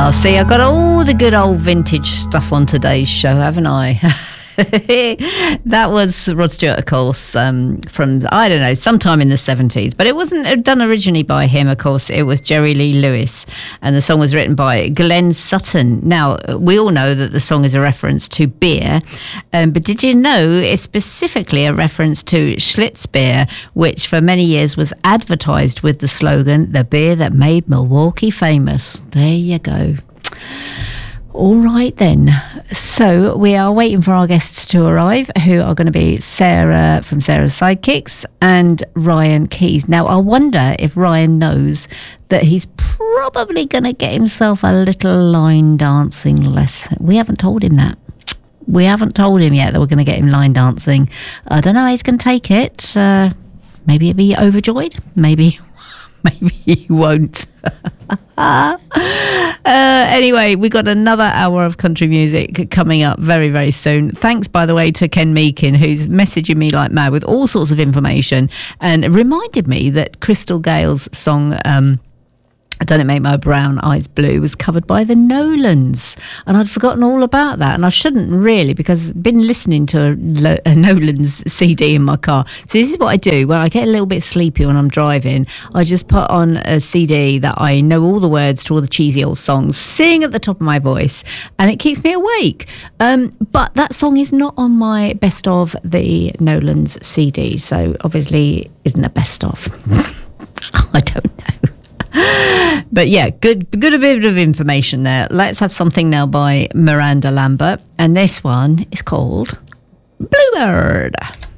See, I've got all the good old vintage stuff on today's show, haven't I? That was Rod Stewart, of course, from, I don't know, sometime in the 70s. But it wasn't done originally by him, of course. It was Jerry Lee Lewis. And the song was written by Glenn Sutton. Now, we all know that the song is a reference to beer. But did you know it's specifically a reference to Schlitz beer, which for many years was advertised with the slogan, the beer that made Milwaukee famous. There you go. All right then. So we are waiting for our guests to arrive, who are going to be Sarah from Sarah's Sidekicks and Ryan Keys. Now, I wonder if Ryan knows that he's probably going to get himself a little line dancing lesson. We haven't told him that. We haven't told him yet that we're going to get him line dancing. I don't know how he's going to take it. Maybe he'll be overjoyed. Maybe he won't. Anyway, we got another hour of country music coming up very, very soon. Thanks, by the way, to Ken Meakin, who's messaging me like mad with all sorts of information and reminded me that Crystal Gale's song, Don't It Make My Brown Eyes Blue, was covered by the Nolans, and I'd forgotten all about that, and I shouldn't really, because I've been listening to a Nolans CD in my car. So this is what I do when I get a little bit sleepy when I'm driving. I just put on a CD that I know all the words to all the cheesy old songs, sing at the top of my voice, and it keeps me awake. But that song is not on my best of the Nolans CD, so obviously isn't a best of. I don't know. But yeah, good a bit of information there. Let's have something now by Miranda Lambert, and this one is called Bluebird.